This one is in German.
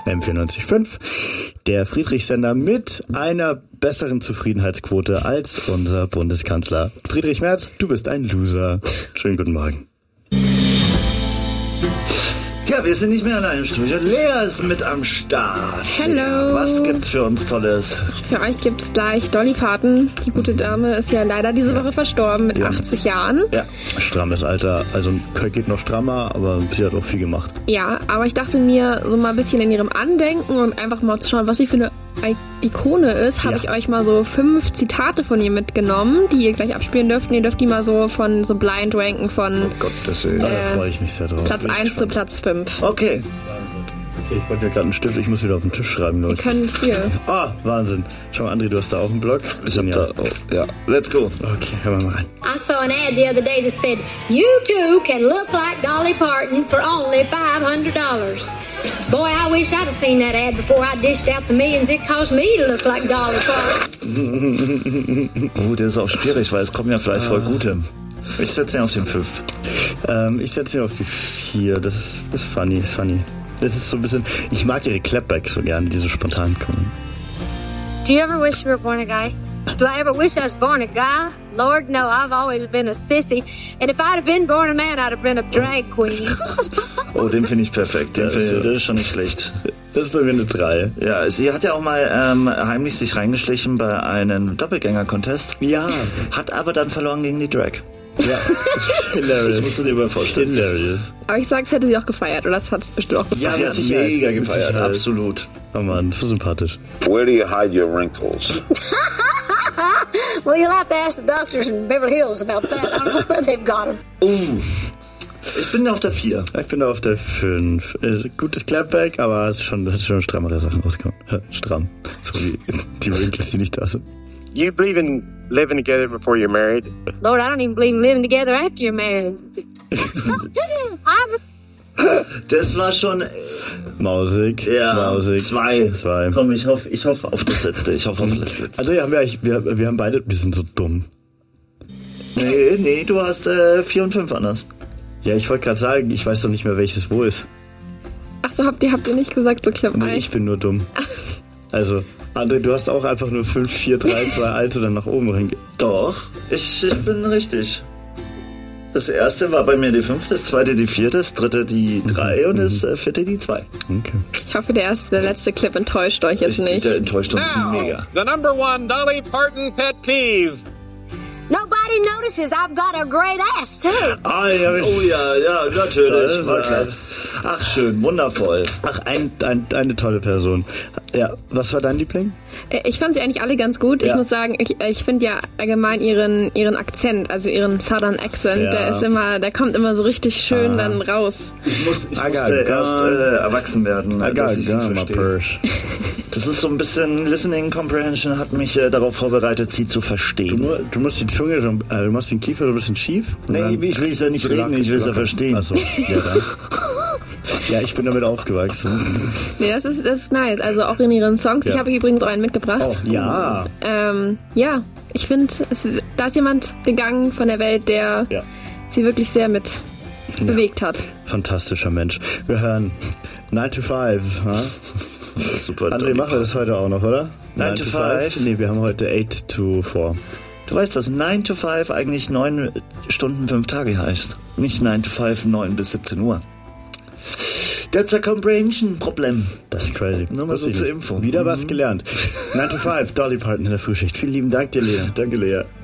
M94.5, der Friedrich-Sender mit einer besseren Zufriedenheitsquote als unser Bundeskanzler. Friedrich Merz, du bist ein Loser. Schönen guten Morgen. Ja, wir sind nicht mehr allein im Studio. Lea ist mit am Start. Hallo. Was gibt's für uns Tolles? Für euch gibt's gleich Dolly Parton. Die gute Dame ist ja leider diese Woche verstorben mit 80 Jahren. Ja. Strammes Alter. Also geht noch strammer, aber sie hat auch viel gemacht. Ja, aber ich dachte mir, so mal ein bisschen in ihrem Andenken und einfach mal zu schauen, was sie für eine Ikone ist, habe ich euch mal so 5 Zitate von ihr mitgenommen, die ihr gleich abspielen dürft. Und ihr dürft die mal so von so blind ranken von Gottes Willen. Da freue ich mich sehr drauf. Platz 1 zu Platz 5. Okay. Okay, ich wollte mir gerade einen Stift, ich muss wieder auf den Tisch schreiben. Wir können hier. Wahnsinn. Schau mal, André, du hast da auch einen Blog. Ich hab da auch. Ja, let's go. Okay, hören wir mal rein. I saw an ad the other day that said, "You too can look like Dolly Parton for only $500. Boy, I wish I'd have seen that ad before I dished out the millions it cost me to look like Dolly Parton." Oh, das ist auch schwierig, weil es kommen ja vielleicht voll gute. Ich setze ihn auf den 5. Ich setze ihn auf die 4. Das ist funny, Das ist so ein bisschen, ich mag ihre Clapbacks so gern, die so spontan kommen. Do you ever wish you were born a guy? Do I ever wish I was born a guy? Lord, no, I've always been a sissy. And if I'd have been born a man, I'd have been a drag queen. Oh, den finde ich perfekt. Das ist schon nicht schlecht. Das ist bei mir eine 3. Ja, sie hat ja auch mal heimlich sich reingeschlichen bei einem Doppelgänger-Contest. Ja. Hat aber dann verloren gegen die Drag. Ja, hilarious. Das musst du dir mal vorstellen. Hilarious. Aber ich sag, es hätte sie auch gefeiert, oder? Das hat es bestimmt auch gefeiert. Ja, sie hat mega gefeiert, absolut. Oh Mann, so sympathisch. Where do you hide your wrinkles? Well, you'll have to ask the doctors in Beverly Hills about that. I don't know where they've got them. Ich bin auf der 4. Ich bin auf der 5. Gutes Clapback, aber es hat schon strammere Sachen rausgekommen. Stramm. So wie die Wrinkles, die nicht da sind. You believe in living together before you're married? Lord, I don't even believe in living together after you're married. Das war schon... Mausig. Ja, mausig. 2. Komm, ich hoffe auf das Letzte. Also ja, wir haben beide, wir sind so dumm. Nee, du hast 4 und 5 anders. Ja, ich wollte gerade sagen, ich weiß doch nicht mehr, welches wo ist. Ach so, habt ihr nicht gesagt, so Clip 1? Nee, ich bin nur dumm. Also, André, du hast auch einfach nur 5, 4, 3, 2, 1 und dann nach oben rein. Doch, ich bin richtig. Das erste war bei mir die 5, das zweite die 4, das dritte die 3 und das vierte die 2. Okay. Ich hoffe, der letzte Clip enttäuscht euch jetzt nicht. Der enttäuscht uns mega. The number 1 Dolly Parton pet peeve. Nobody notices I've got a great ass, too. Ah, ja, Oh ja, natürlich. War klar. Ach, schön, wundervoll. Ach, eine tolle Person. Ja, was war dein Liebling? Ich fand sie eigentlich alle ganz gut. Ja. Ich muss sagen, ich finde ja allgemein ihren Akzent, also ihren Southern Accent, Ja. der kommt immer so richtig schön dann raus. Ich musste erst erwachsen werden, dass ich sie verstehe. Das ist so ein bisschen Listening Comprehension, hat mich darauf vorbereitet, sie zu verstehen. Du musst die Zunge, du machst den Kiefer so ein bisschen schief. Nee, ich will es ja nicht reden, ich will es ja verstehen. Achso, ja dann. Ja, ich bin damit aufgewachsen. Nee, das ist nice. Also auch in ihren Songs. Ja. Ich habe übrigens auch einen mitgebracht. Oh, ja. Ja, ich finde, da ist jemand gegangen von der Welt, der sie wirklich sehr mit bewegt hat. Fantastischer Mensch. Wir hören 9 to 5. Das ist super. André, machen wir das heute auch noch, oder? 9 to 5? Nee, wir haben heute 8 to 4. Du weißt, dass 9 to 5 eigentlich 9 Stunden 5 Tage heißt. Nicht 9 to 5, 9 bis 17 Uhr. That's a comprehension problem. Das ist crazy. Nur mal so zur Info. Wieder was gelernt. 9 to 5, Dolly Parton in der Frühschicht. Vielen lieben Dank dir, Lea. Danke, Lea.